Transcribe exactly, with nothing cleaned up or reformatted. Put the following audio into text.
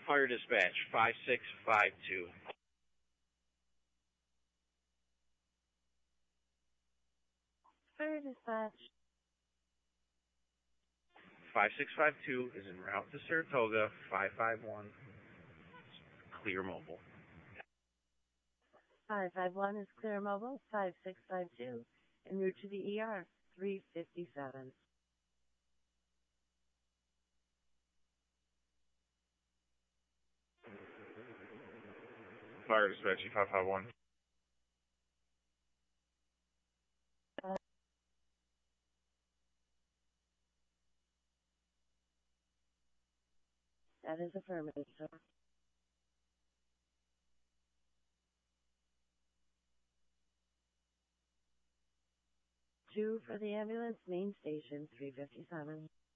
Fire dispatch, five six five two. Fire dispatch. five six five two is en route to Saratoga, five five one. Clear mobile. five five one is clear mobile. five six five two en route to the E R, three fifty-seven. Fire dispatch, five five one. That is affirmative, sir. Two for the ambulance, main station, three fifty-seven.